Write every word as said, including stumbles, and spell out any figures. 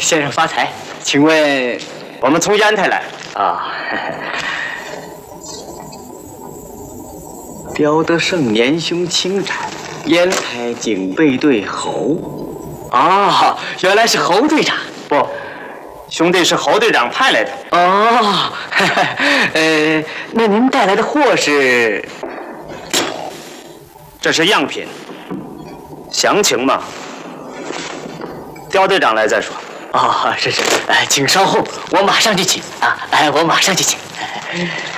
先生发财， 请问我们从烟台来啊。 刁德胜年兄亲产，烟台警备队侯。 哦，原来是侯队长。 不，兄弟是侯队长派来的。 哦，呃，那您带来的货是？ 这是样品，详情嘛，刁队长来再说。 哦，是是，哎，请稍后，我马上就请啊！哎，我马上就请。